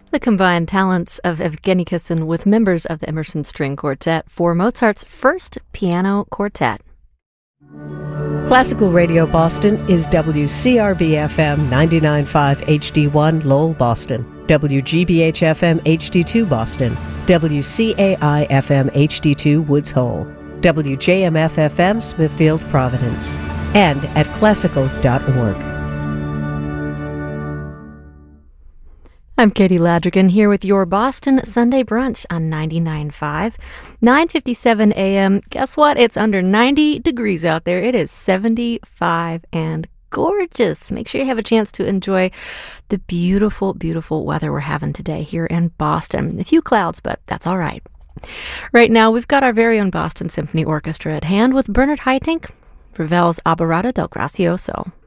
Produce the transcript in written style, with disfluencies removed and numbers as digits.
The combined talents of Evgeny Kissin with members of the Emerson String Quartet for Mozart's first piano quartet. Classical Radio Boston is WCRB-FM 99.5 HD1 Lowell, Boston, WGBH-FM HD2 Boston, WCAI-FM HD2 Woods Hole, WJMF-FM Smithfield, Providence, and at classical.org. I'm Katie Ladrigan here with your Boston Sunday Brunch on 99.5. 9:57 a.m. Guess what? It's under 90 degrees out there. It is 75 and gorgeous. Make sure you have a chance to enjoy the beautiful, beautiful weather we're having today here in Boston. A few clouds, but that's all right. Right now, we've got our very own Boston Symphony Orchestra at hand with Bernard Haitink, Ravel's Operetta del Gracioso.